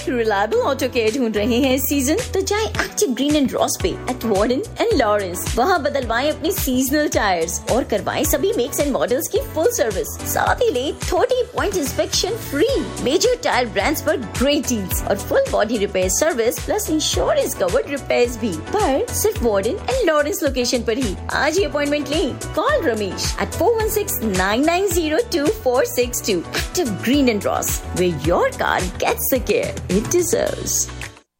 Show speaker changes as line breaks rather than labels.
Reliable auto care ढूंढ रहे हैं इस सीजन, तो जाए एक्टिव ग्रीन एंड रॉस पे एट वार्डन एंड लॉरेंस। वहाँ बदलवाएं अपने सीजनल टायर्स और करवाएं सभी मेक्स एंड मॉडल्स की फुल सर्विस। साथ ही ले 30 point inspection free, major tyre brands पर ग्रेट डील्स और full body repair service plus insurance covered repairs भी, पर सिर्फ वार्डन एंड लॉरेंस लोकेशन पर ही। आज ही अपॉइंटमेंट लें। Call Ramesh at 416-990-2462. Active Green and Ross, where your car gets the care it deserves.